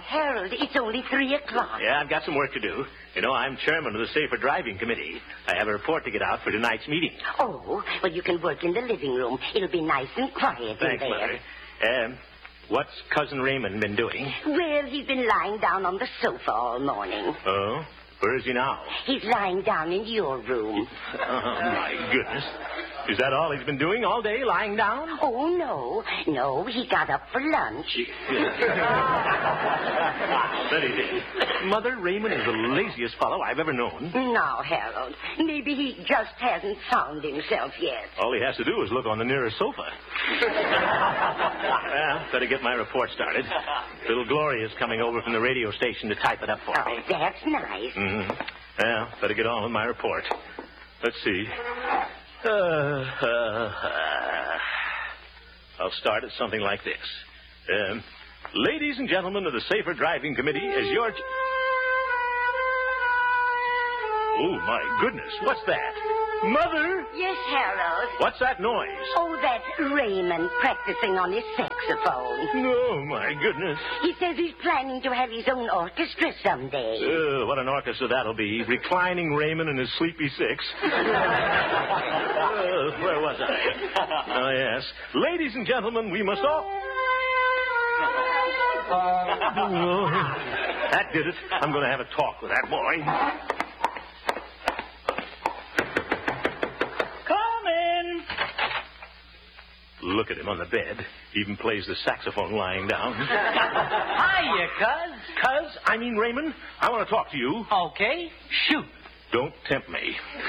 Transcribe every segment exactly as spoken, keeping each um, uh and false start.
Harold, it's only three o'clock. Yeah, I've got some work to do. You know, I'm chairman of the Safer Driving Committee. I have a report to get out for tonight's meeting. Oh, well, you can work in the living room. It'll be nice and quiet Thanks, in there. Mother. Um, what's Cousin Raymond been doing? Well, he's been lying down on the sofa all morning. Oh? Where is he now? He's lying down in your room. Oh, my goodness. Is that all he's been doing all day, lying down? Oh, no. No, he got up for lunch. That he did. Mother, Raymond is the laziest fellow I've ever known. Now, Harold, maybe he just hasn't found himself yet. All he has to do is look on the nearest sofa. Well, better get my report started. Little Gloria's coming over from the radio station to type it up for Oh, me. that's nice. Mm-hmm. Well, better get on with my report. Let's see. Uh, uh, uh, I'll start at something like this. Um, ladies and gentlemen of the Safer Driving Committee, as your... Oh, my goodness, what's that? Mother! Yes, Harold. What's that noise? Oh, that's Raymond practicing on his saxophone. Oh, my goodness. He says he's planning to have his own orchestra someday. Uh, what an orchestra that'll be. Reclining Raymond and his sleepy six. uh, where was I? Oh, yes. Ladies and gentlemen, we must all... Oh, that did it. I'm going to have a talk with that boy. Look at him on the bed. Even plays the saxophone lying down. Hiya, cuz. Cuz, I mean Raymond, I want to talk to you. Okay, shoot. Don't tempt me.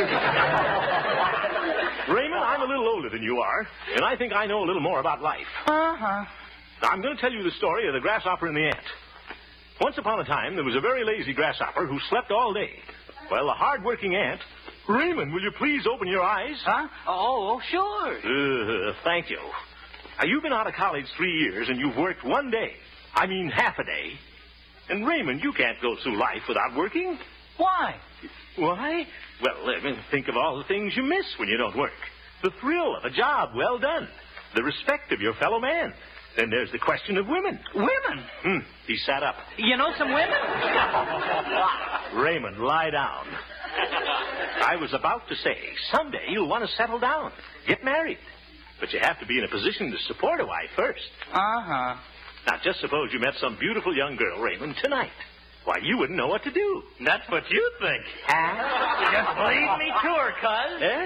Raymond, I'm a little older than you are, and I think I know a little more about life. Uh-huh. Now, I'm going to tell you the story of the grasshopper and the ant. Once upon a time, there was a very lazy grasshopper who slept all day, while the hard-working ant... Raymond, will you please open your eyes? Huh? Oh, sure. Uh, thank you. Now, you've been out of college three years, and you've worked one day. I mean, half a day. And, Raymond, you can't go through life without working. Why? Why? Well, I mean, think of all the things you miss when you don't work. The thrill of a job well done. The respect of your fellow man. Then there's the question of women. Women? Hmm. He sat up. You know some women? Raymond, lie down. I was about to say, someday you'll want to settle down, get married. But you have to be in a position to support a wife first. Uh-huh. Now, just suppose you met some beautiful young girl, Raymond, tonight. Why, you wouldn't know what to do. That's what you think. Huh? Just lead me to her, cuz. Eh?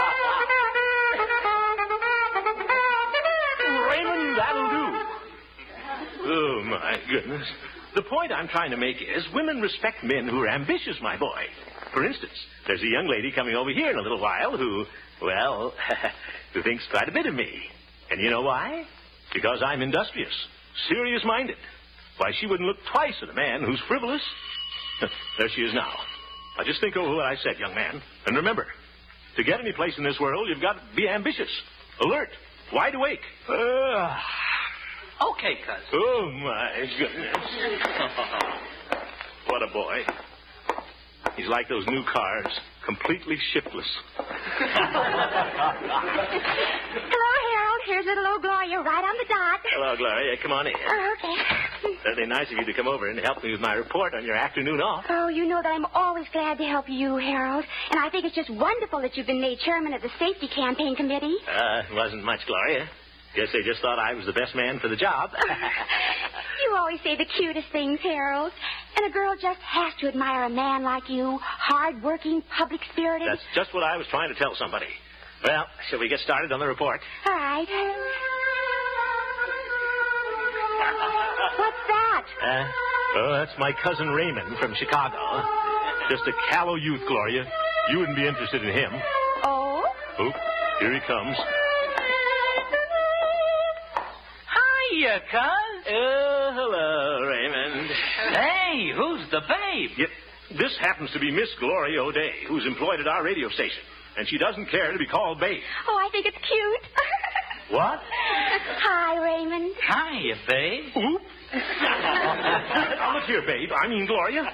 Raymond, that'll do. Oh, my goodness. The point I'm trying to make is women respect men who are ambitious, my boy. For instance, there's a young lady coming over here in a little while who, well, who thinks quite a bit of me. And you know why? Because I'm industrious, serious-minded. Why, she wouldn't look twice at a man who's frivolous. There she is now. Now, just think over what I said, young man. And remember, to get any place in this world, you've got to be ambitious, alert, wide awake. Uh, okay, cuz. Oh, my goodness. What a boy. He's like those new cars, completely shiftless. Hello, Harold. Here's little old Gloria right on the dot. Hello, Gloria. Come on in. Oh, okay. Certainly nice of you to come over and help me with my report on your afternoon off. Oh, you know that I'm always glad to help you, Harold. And I think it's just wonderful that you've been made chairman of the Safety Campaign Committee. Uh, it wasn't much, Gloria. Guess they just thought I was the best man for the job. You always say the cutest things, Harold. And a girl just has to admire a man like you, hard-working, public-spirited. That's just what I was trying to tell somebody. Well, shall we get started on the report? All right. What's that? Uh, oh, that's my cousin Raymond from Chicago. Just a callow youth, Gloria. You wouldn't be interested in him. Oh? Oh, here he comes. Hiya, cuz. Oh, hello, Raymond. Hey, who's the babe? Yep. This happens to be Miss Gloria O'Day, who's employed at our radio station. And she doesn't care to be called babe. Oh, I think it's cute. What? Hi, Raymond. Hiya, babe. Oop. Now, look here, babe. I mean, Gloria.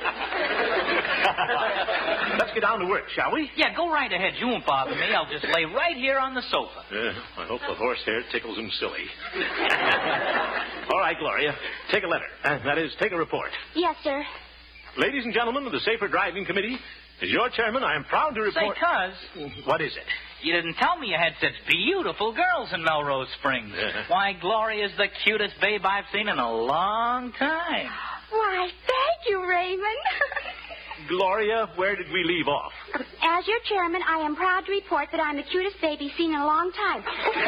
Let's get down to work, shall we? Yeah, go right ahead. You won't bother me. I'll just lay right here on the sofa. Uh, I hope the horsehair tickles him silly. All right. right, Gloria. Take a letter. Uh, that is, take a report. Yes, sir. Ladies and gentlemen of the Safer Driving Committee, as your chairman, I am proud to Say, report... cuz, What is it? you didn't tell me you had such beautiful girls in Melrose Springs. Yeah. Why, Gloria's the cutest babe I've seen in a long time. Why, thank you, Raymond. Gloria, where did we leave off? As your chairman, I am proud to report that I'm the cutest baby seen in a long time.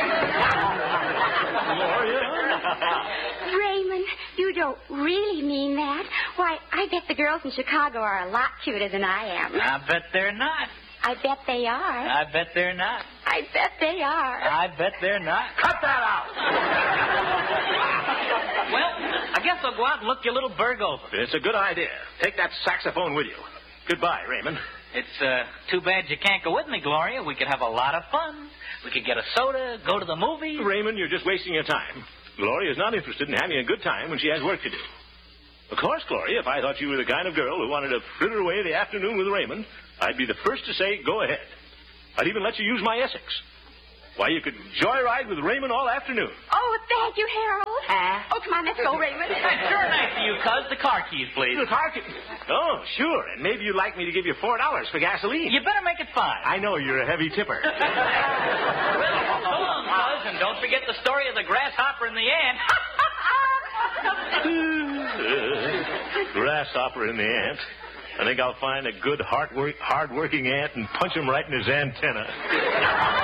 Gloria? Raymond, you don't really mean that. Why, I bet the girls in Chicago are a lot cuter than I am. I bet they're not. I bet they are. I bet they're not. I bet they are. I bet they're not. Cut that out! Well, I guess I'll go out and look your little burg over. It's a good idea. Take that saxophone with you. Goodbye, Raymond. It's uh, too bad you can't go with me, Gloria. We could have a lot of fun. We could get a soda, go to the movies. Raymond, you're just wasting your time. Gloria's not interested in having a good time when she has work to do. Of course, Gloria, if I thought you were the kind of girl who wanted to fritter away the afternoon with Raymond, I'd be the first to say, go ahead. I'd even let you use my Essex. Why, you could joyride with Raymond all afternoon. Oh, thank you, Harold. Huh? Oh, come on, let's go, Raymond. Sure, nice to you, cuz. The car keys, please. The car key- Oh, sure. And maybe you'd like me to give you four dollars for gasoline. You better make it five. I know you're a heavy tipper. Well, so long, cuz, and don't forget the story of the grasshopper and the ant. Grasshopper and the ant. I think I'll find a good, hard-work, hard-working ant and punch him right in his antenna.